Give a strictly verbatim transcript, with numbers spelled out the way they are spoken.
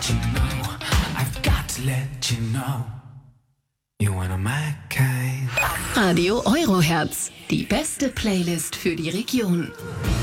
you know, I've got to let you know, you're one of my kind. Radio Eurohertz, die beste Playlist für die Region.